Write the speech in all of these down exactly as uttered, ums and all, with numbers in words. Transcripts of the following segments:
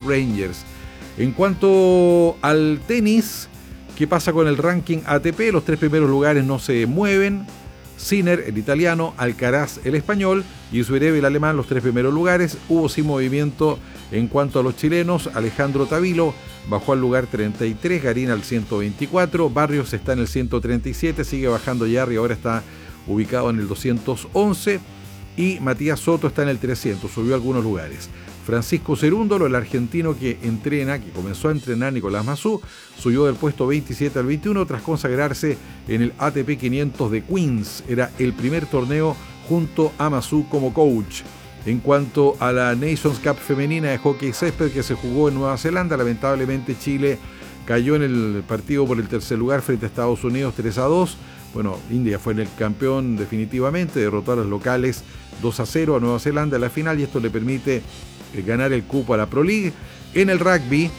Rangers. En cuanto al tenis, ¿qué pasa con el ranking A T P? Los tres primeros lugares no se mueven. Sinner, el italiano, Alcaraz, el español, y Zverev, el alemán, los tres primeros lugares. Hubo sin movimiento en cuanto a los chilenos. Alejandro Tavilo bajó al lugar treinta y tres, Garín al ciento veinticuatro, Barrios está en el ciento treinta y siete, sigue bajando Yarri, ahora está ubicado en el doscientos once, y Matías Soto está en el trescientos, subió algunos lugares. Francisco Cerúndolo, el argentino que entrena, que comenzó a entrenar Nicolás Massú, subió del puesto veintisiete al veintiuno tras consagrarse en el A T P quinientos de Queens. Era el primer torneo junto a Massú como coach. En cuanto a la Nations Cup femenina de hockey césped que se jugó en Nueva Zelanda, lamentablemente Chile cayó en el partido por el tercer lugar frente a Estados Unidos tres a dos. Bueno, India fue el campeón definitivamente, derrotó a los locales dos a cero a Nueva Zelanda en la final, y esto le permite ganar el cupo a la Pro League. En el rugby,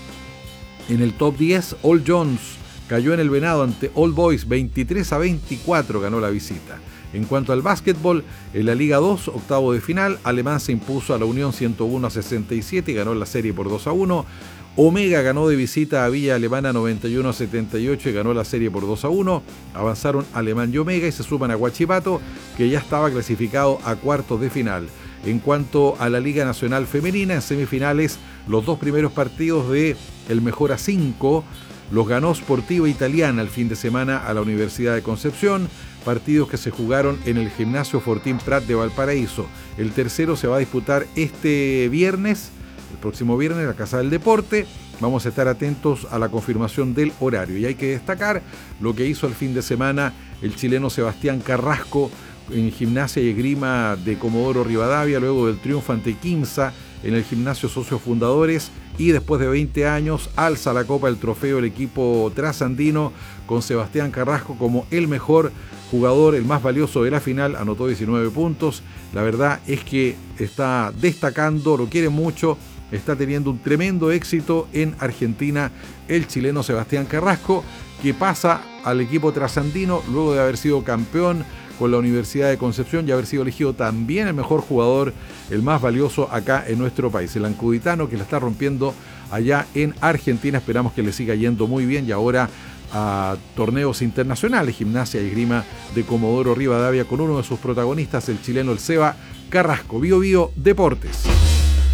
en el top diez, All Jones cayó en el Venado ante All Boys veintitrés a veinticuatro, ganó la visita. En cuanto al básquetbol, en la Liga dos, octavo de final, Alemán se impuso a la Unión ciento uno a sesenta y siete y ganó la serie por dos a uno. Omega ganó de visita a Villa Alemana noventa y uno a setenta y ocho y ganó la serie por dos a uno. Avanzaron Alemán y Omega y se suman a Huachipato, que ya estaba clasificado a cuartos de final. En cuanto a la Liga Nacional Femenina, en semifinales, los dos primeros partidos de el mejor a cinco los ganó Sportiva Italiana el fin de semana a la Universidad de Concepción, partidos que se jugaron en el Gimnasio Fortín Prat de Valparaíso. El tercero se va a disputar este viernes, el próximo viernes, en la Casa del Deporte. Vamos a estar atentos a la confirmación del horario. Y hay que destacar lo que hizo el fin de semana el chileno Sebastián Carrasco en Gimnasia y Esgrima de Comodoro Rivadavia, luego del triunfo ante Quimsa en el Gimnasio Socios Fundadores, y después de veinte años alza la copa del trofeo el equipo trasandino con Sebastián Carrasco como el mejor jugador, el más valioso de la final, anotó diecinueve puntos. La verdad es que está destacando, lo quiere mucho, está teniendo un tremendo éxito en Argentina el chileno Sebastián Carrasco, que pasa al equipo trasandino luego de haber sido campeón con la Universidad de Concepción y haber sido elegido también el mejor jugador, el más valioso acá en nuestro país. El ancuditano que la está rompiendo allá en Argentina, esperamos que le siga yendo muy bien, y ahora a torneos internacionales, Gimnasia y Esgrima de Comodoro Rivadavia, con uno de sus protagonistas, el chileno, el Seba Carrasco. Bio Bio Deportes.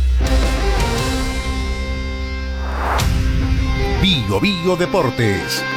Bio Bio Deportes.